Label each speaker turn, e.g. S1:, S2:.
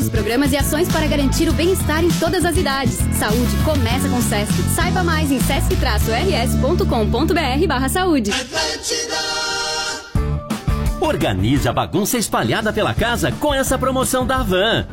S1: diversos programas e ações para garantir o bem-estar em todas as idades. Saúde começa com Sesc. Saiba mais em sesc-rs.com.br/saúde.
S2: Organize a bagunça espalhada pela casa com essa promoção da Havan.